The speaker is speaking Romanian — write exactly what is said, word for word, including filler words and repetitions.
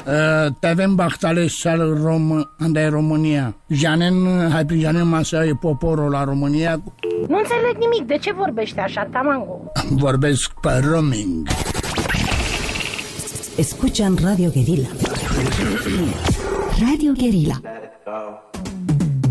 Uh, te avem Bachtales al Rom, anda e România. Janen, hai pe Janen Masa e poporul la România. Nu înțeleg nimic, de ce vorbește așa, Tamango? Vorbesc pe roaming. Escuchan Radio Guerilla. Radio Guerilla.